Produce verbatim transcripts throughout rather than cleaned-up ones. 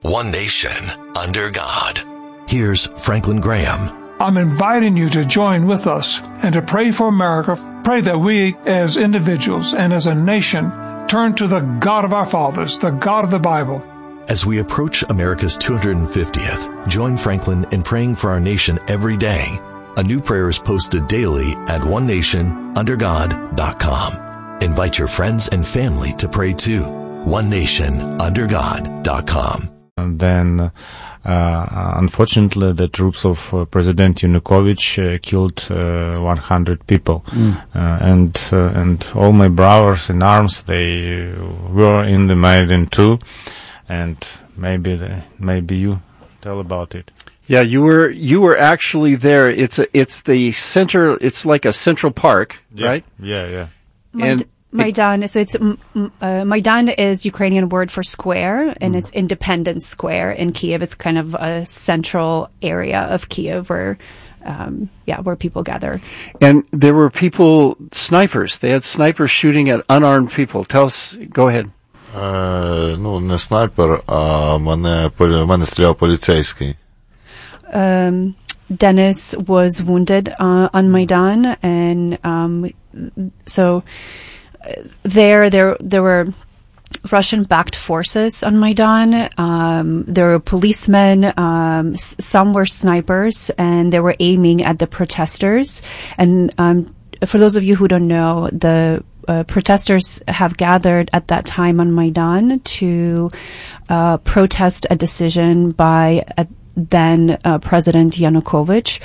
one nation, under God. Here's Franklin Graham. I'm inviting you to join with us and to pray for America. Pray that we as individuals and as a nation turn to the God of our fathers, the God of the Bible. As we approach America's two hundred fiftieth, join Franklin in praying for our nation every day. A new prayer is posted daily at one nation under god dot com. Invite your friends and family to pray too. one nation under god dot com. And then, uh, unfortunately, the troops of uh, President Yanukovych uh, killed uh, one hundred people. Mm. Uh, and uh, and all my brothers in arms, they were in the Maidan too. And maybe the, maybe you tell about it. Yeah, you were you were actually there. It's a, it's the center. It's like a central park, yeah. right? Yeah, yeah. And Maidan. So it's uh, Maidan is Ukrainian word for square, and mm. it's Independence Square in Kiev. It's kind of a central area of Kiev where, um, yeah, where people gather. And there were people, snipers. They had snipers shooting at unarmed people. Tell us. Go ahead. Е, ну, не снайпер, а мене, мене стріляв поліцейський. Um, Dennis was wounded uh, on Maidan, and um, so there, there, there were Russian-backed forces on Maidan. Um, there were policemen. Um, s- some were snipers, and they were aiming at the protesters. And um, for those of you who don't know, the Uh, protesters have gathered at that time on Maidan to uh, protest a decision by uh, then uh, President Yanukovych,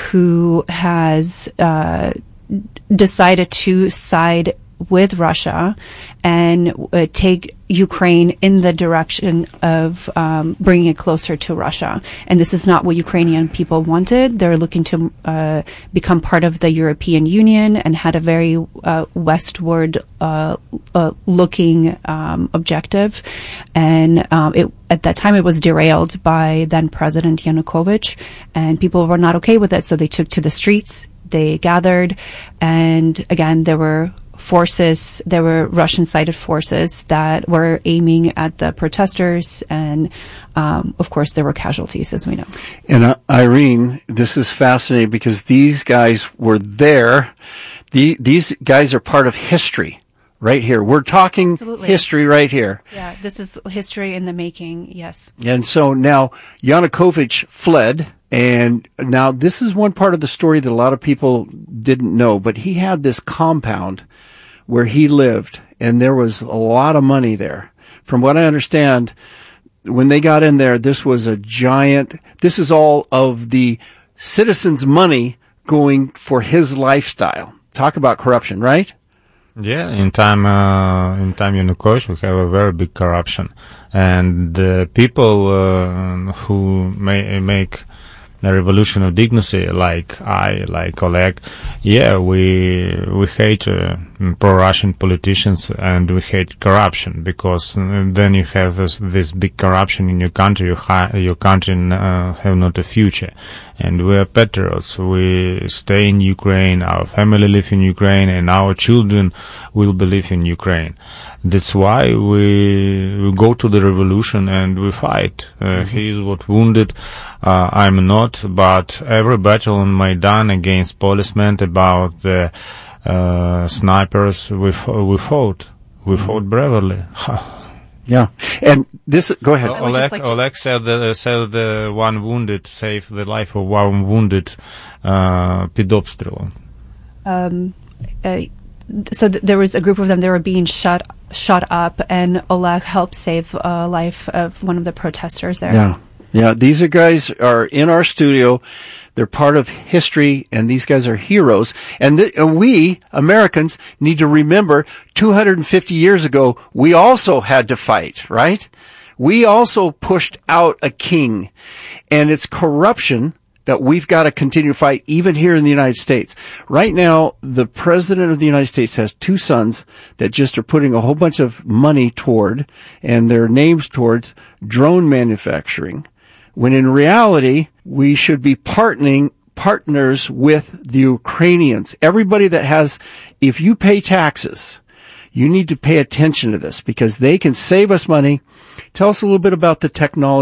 who has uh, decided to side with Russia and uh, take Ukraine in the direction of um, bringing it closer to Russia. And this is not what Ukrainian people wanted. They're looking to uh, become part of the European Union and had a very uh, westward uh, uh, looking um, objective. And um, it, at that time, it was derailed by then President Yanukovych, and people were not okay with it, so they took to the streets. They gathered, and again, there were forces, there were Russian-sided forces that were aiming at the protesters, and um, of course there were casualties, as we know. And uh, Irene, this is fascinating because these guys were there. The, these guys are part of history right here. We're talking Absolutely. History right here. Yeah, this is history in the making, yes. And so now Yanukovych fled. And now this is one part of the story that a lot of people didn't know, but he had this compound where he lived, and there was a lot of money there. From what I understand, when they got in there, this was a giant, this is all of the citizens' money going for his lifestyle. Talk about corruption, right? Yeah, in time, uh, in time Yanukovych, we have a very big corruption. And the people uh, who may make the revolution of dignity, like I, like Oleg, yeah, we we hate uh, pro-Russian politicians and we hate corruption, because then you have this, this big corruption in your country, your, hi- your country uh, have not a future. And we are patriots. We stay in Ukraine, our family live in Ukraine, and our children will live in Ukraine. That's why we, we go to the revolution and we fight. Uh, mm-hmm. He is what wounded. Uh, I'm not, but every battle on Maidan against policemen, about the uh, snipers, we, f- we fought. We mm-hmm. fought bravely. Yeah, and this. Go ahead. Uh, Oleg, like Oleg said the said the one wounded saved the life of one wounded uh, під обстрілом. Um, uh, so th- there was a group of them. They were being shot shot up, and Oleg helped save a life of one of the protesters there. Yeah, yeah. These are guys are in our studio. They're part of history, and these guys are heroes. And, th- and we, Americans, need to remember two hundred fifty years ago, we also had to fight, right? We also pushed out a king. And it's corruption that we've got to continue to fight, even here in the United States. Right now, the President of the United States has two sons that just are putting a whole bunch of money toward, and their names towards, drone manufacturing. When in reality, we should be partnering, partners with the Ukrainians. Everybody that has, if you pay taxes, you need to pay attention to this because they can save us money. Tell us a little bit about the technology.